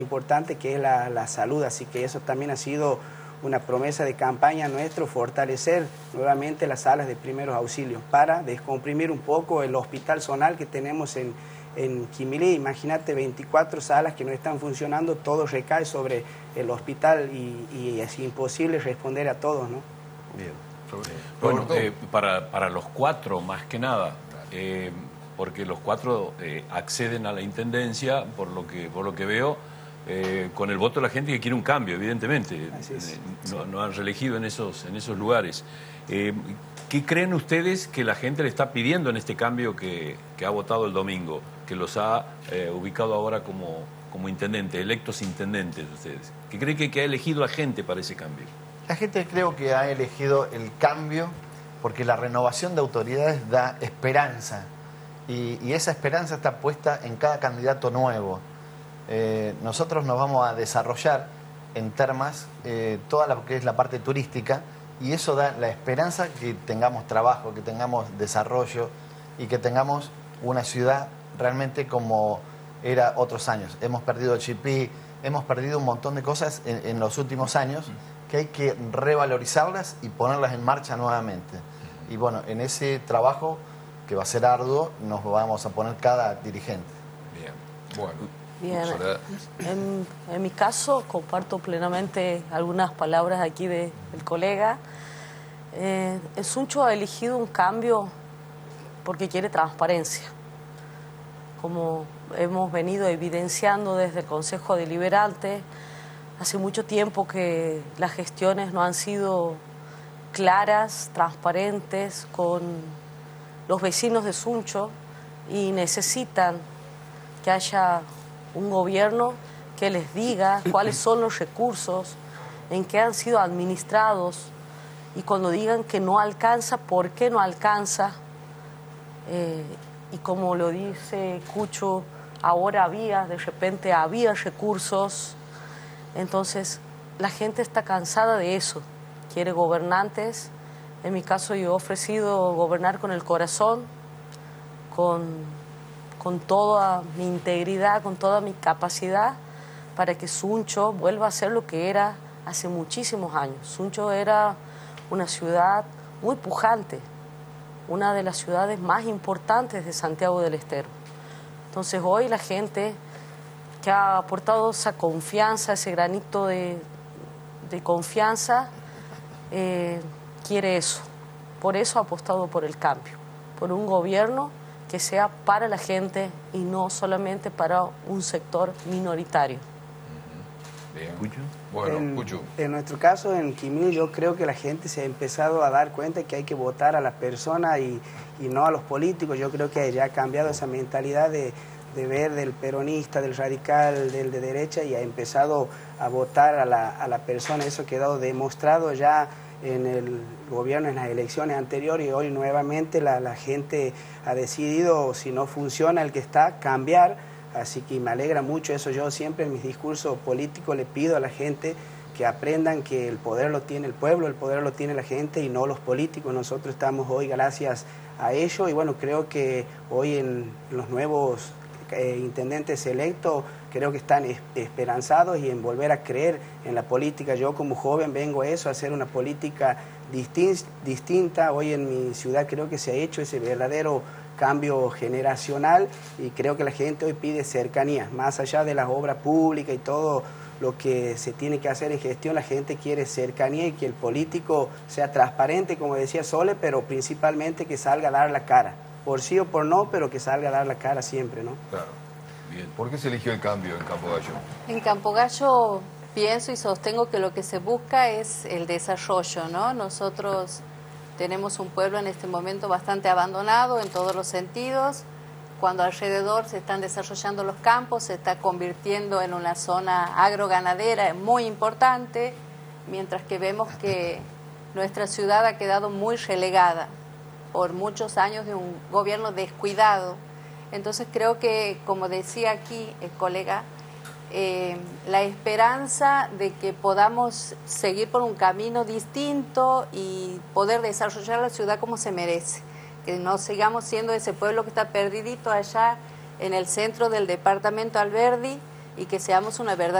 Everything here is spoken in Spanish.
importante que es la salud, así que eso también ha sido una promesa de campaña nuestro, fortalecer nuevamente las salas de primeros auxilios para descomprimir un poco el hospital zonal que tenemos en Quimilí. Imagínate 24 salas que no están funcionando, todo recae sobre el hospital y es imposible responder a todos, ¿no? Bien. Bueno, para los 4 más que nada, porque los 4 acceden a la intendencia, por lo que veo, con el voto de la gente que quiere un cambio, evidentemente. No han reelegido en esos lugares. ¿Qué creen ustedes que la gente le está pidiendo en este cambio que ha votado el domingo, que los ha ubicado ahora como intendentes, electos intendentes ustedes? ¿Qué creen que ha elegido la gente para ese cambio? La gente creo que ha elegido el cambio porque la renovación de autoridades da esperanza y esa esperanza está puesta en cada candidato nuevo. Nosotros nos vamos a desarrollar en Termas toda lo que es la parte turística y eso da la esperanza que tengamos trabajo, que tengamos desarrollo y que tengamos una ciudad realmente como era otros años. Hemos perdido el chipí, hemos perdido un montón de cosas en los últimos años que hay que revalorizarlas y ponerlas en marcha nuevamente. Y bueno, en ese trabajo, que va a ser arduo, nos vamos a poner cada dirigente. Bien, bueno. Bien, en mi caso comparto plenamente algunas palabras aquí del colega. El Suncho ha elegido un cambio porque quiere transparencia. Como hemos venido evidenciando desde el Consejo Deliberante, hace mucho tiempo que las gestiones no han sido claras, transparentes con los vecinos de Suncho y necesitan que haya un gobierno que les diga cuáles son los recursos, en qué han sido administrados y cuando digan que no alcanza, por qué no alcanza. Y como lo dice Cucho, ahora de repente había recursos. Entonces la gente está cansada de eso, quiere gobernantes. En mi caso yo he ofrecido gobernar con el corazón, con toda mi integridad, con toda mi capacidad, para que Suncho vuelva a ser lo que era hace muchísimos años. Suncho era una ciudad muy pujante, una de las ciudades más importantes de Santiago del Estero. Entonces hoy la gente que ha aportado esa confianza, ese granito de confianza, quiere eso. Por eso ha apostado por el cambio, por un gobierno que sea para la gente y no solamente para un sector minoritario. Bien. Bueno, Cucho. En nuestro caso, en Quimilí, yo creo que la gente se ha empezado a dar cuenta que hay que votar a las personas y no a los políticos. Yo creo que ya ha cambiado esa mentalidad de ver del peronista, del radical, del de derecha y ha empezado a votar a la persona. Eso ha quedado demostrado ya en el gobierno, en las elecciones anteriores, y hoy nuevamente la gente ha decidido, si no funciona el que está, cambiar. Así que me alegra mucho eso. Yo siempre en mis discursos políticos le pido a la gente que aprendan que el poder lo tiene el pueblo, el poder lo tiene la gente y no los políticos. Nosotros estamos hoy gracias a ello y bueno, creo que hoy en los nuevos intendentes electos creo que están esperanzados y en volver a creer en la política. Yo como joven vengo a eso, a hacer una política distinta. Hoy en mi ciudad creo que se ha hecho ese verdadero cambio generacional y creo que la gente hoy pide cercanía, más allá de las obras públicas y todo lo que se tiene que hacer en gestión, la gente quiere cercanía y que el político sea transparente, como decía Sole, pero principalmente que salga a dar la cara, por sí o por no, pero que salga a dar la cara siempre, ¿no? Claro. Bien. ¿Por qué se eligió el cambio en Campo Gallo? En Campo Gallo pienso y sostengo que lo que se busca es el desarrollo, ¿no? Nosotros tenemos un pueblo en este momento bastante abandonado en todos los sentidos. Cuando alrededor se están desarrollando los campos, se está convirtiendo en una zona agroganadera muy importante, mientras que vemos que nuestra ciudad ha quedado muy relegada por muchos años de un gobierno descuidado. Entonces creo que, como decía aquí el colega, la esperanza de que podamos seguir por un camino distinto y poder desarrollar la ciudad como se merece, que no sigamos siendo ese pueblo que está perdidito allá en el centro del departamento Alberdi y que seamos una verdad